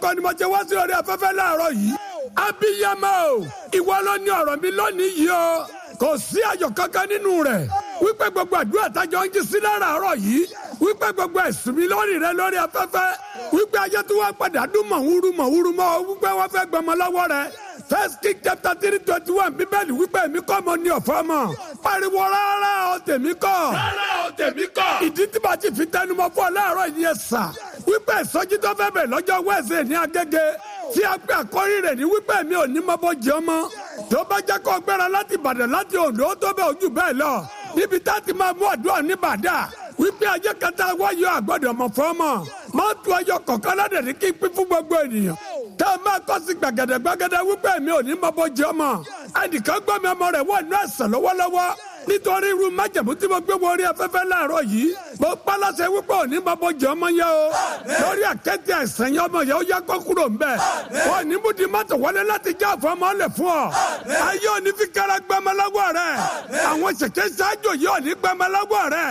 kọ́ni mo ṣe wá sí orí afẹ́fẹ́ láàárọ̀ yìí. abiyamọ o ìwọ ló ní ọ̀rọ̀ mi lónìí yìí o kò sí ayọ̀ kankan nínú rẹ̀ wípé gbogbo àdúrà tájọ ń jí sí láàárọ̀ yìí wípé gbogbo ẹ̀sùn mi lórí rẹ lórí afẹ́fẹ́ wípé ayé tó wá padà dún mọ̀húrú mọ́ wípé wọ́n fẹ́ gbọmọ lọ́wọ́ rẹ. First King chapter 3:21 bíbélì wípé èmi kọ́ mo ní ọ̀fọ̀ mọ̀ pariwo rárá o tèmi kọ́. rárá o tèmi kọ́. ìdí tí bá ti fi tẹnumọ́ fún ọ láàárọ̀ yìí yẹn sà wípé ìsọjí tó fẹ́ bẹ̀ lọ́jọ́ wẹ́ẹ̀sì ní Agége tí a gbé àkọ́rí rẹ̀ ní wípé mi ò ní mọ́ bọ́ jẹ́ ọmọ tó bá jẹ́ kó gbéra láti Ìbàdàn láti Oǹdó tó bẹ́ ojú bẹ́ẹ̀ lọ níbi tá a ti máa mú àdúrà ní Bàdà wípé ajé kẹta wáyọ àgbọ̀dọ̀ mọ̀ fọ́ọ̀mọ̀ máa tu ẹyọ kọ̀ọ̀kan ládẹ̀ ní kí n pín fún gbogbo ènìyàn tá a máa kọ́ sí gbàgẹ̀dẹ̀ wípé mi ò ní mọ́ bọ́ jẹ́ ọmọ ẹnìkan gbọ́ mi ọmọ rẹ̀ wọ̀ ní ẹ̀sẹ̀ lọ́wọ́lọ́wọ́ nítorí irú májèmú tí mo gbé wọ orí afẹ́fẹ́ láàárọ̀ yìí mo pa láṣẹ wípé òní máa bọ́ jẹ́ ọmọ yẹn o lórí àkẹ́tì àìsàn yẹn ọmọ yẹn ó yá kó kúrò ń bẹ̀ wọ́n ní múdi mọ́tò wọlé láti já àfọmọ́ ọ̀lẹ̀ fún ọ ayé òní fi kára gbẹmọ lọ́wọ́ rẹ̀ àwọn ṣèké ṣáájú yìí òní gbẹmọ lọ́wọ́ rẹ̀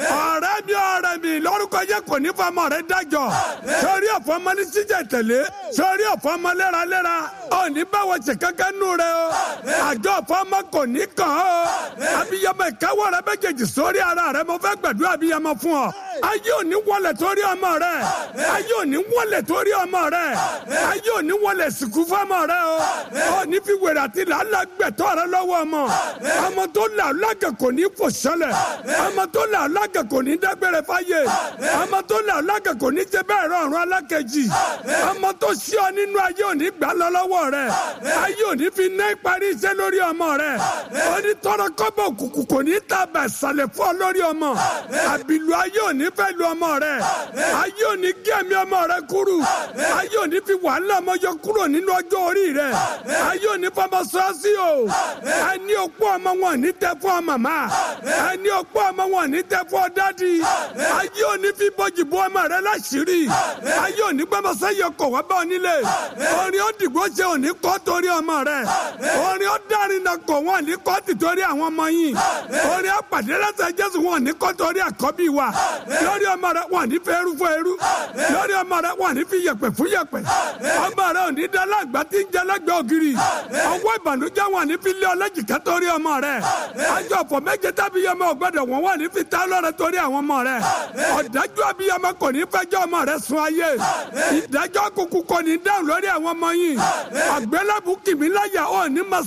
ọ̀rẹ́ mi lórúkọ yẹ kò ní fọmọ rẹ̀ dájọ́ sórí ọ̀fọmọ ní síjẹ̀ tẹ̀lé sórí ọ̀fọmọ léraléra òní báwo ṣe kankan nù rẹ o àjọ ọ̀fọmọ kò ní kàn ó abiyamọ ìkáwọ́ rẹ méjèèjì sórí ara rẹ mo fẹ́ gbàdúrà abiyamọ fún ọ ayé òní wọlé torí ọmọ rẹ ayé òní wọlé torí ọmọ rẹ ayé òní wọlé sìnkú fún ọmọ rẹ o òní fi wèrè àti làálàá gbẹ̀tọ́ rẹ lọ́wọ́ ọmọ tó là lágẹ̀ kò ní fò sẹ́lẹ̀ ọmọ tó là lágẹ̀ kò ní dágbére fáyé ọmọ tó là lágẹ̀ kò ní ṣe bẹ́ẹ̀ rọrùn alákejì ọmọ tó ṣí ọ nínú ayé òní gbà lọ lọ́wọ́ rẹ ayé òní fi ná ìparí iṣẹ́ lórí ọmọ rẹ òní tọrọ kọ́bọ̀ òkùnkùn kò ní tàbẹ̀ sàlẹ̀ fún ọ lórí ọmọ àbìlú ayé òní fẹ́ lu ọmọ rẹ ayé òní gé ẹ̀mí ọmọ rẹ kúrú ayé òní fi wàhálà ọmọ yọ kúrò nínú ọjọ́ orí rẹ ayé òní fọmọ sọ́ọ́sì o ẹni òpó ọmọ wọn ní tẹ fún ọ màmá ẹni òpó ọmọ wọn ní tẹ fún ọ dádì ayé òní fi bọ́jì bọ́ ọmọ rẹ láṣìírí ayé òní gbọ́mọ sẹ́yìn ọkọ̀ wá bá ọ nílé orin ó dìgbò ṣe òní kọ́ torí ọmọ rẹ orin ó dárin náà kọ̀ wọ́n ní kọ́ ti torí àwọn ọmọ yìí orin àpàdé lẹ́sẹ̀ Jésù wọn ní kọ́ torí àkọ́bí wa lórí ọmọ rẹ wọn ní fẹ́ eru fún eru lórí ọmọ rẹ wọn ní fi yẹ̀pẹ̀ fún yẹ̀pẹ̀ ọmọ rẹ ò ní dálá àgbà tí ń jẹ lẹ́gbẹ̀ẹ́ ògiri ọwọ́ ìbànújẹ́ wọn ní fi lé ọlẹ́jìká torí ọmọ rẹ àjọ ọ̀fọ̀ méje tábíyamọ ọ̀gbọ́dọ̀ wọn ní fi ta lọ́rẹ torí àwọn ọmọ rẹ ọ̀dájú abíyamọ kò ní fẹjọ́ ọmọ rẹ sun ayé ìdájọ́ kúkú kò ní dáhùn lórí àwọn ọmọ yìí àgbélébùú kìmíláyà ọ̀ ní ma